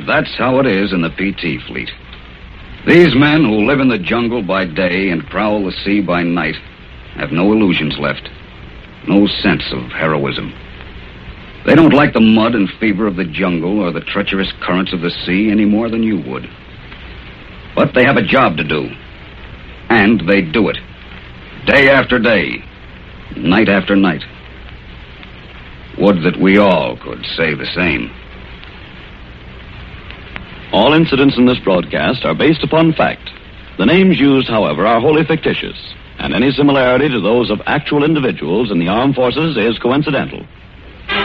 That's how it is in the PT fleet. These men who live in the jungle by day and prowl the sea by night have no illusions left, no sense of heroism. They don't like the mud and fever of the jungle or the treacherous currents of the sea any more than you would. But they have a job to do, and they do it, day after day, night after night. Would that we all could say the same. All incidents in this broadcast are based upon fact. The names used, however, are wholly fictitious, and any similarity to those of actual individuals in the armed forces is coincidental.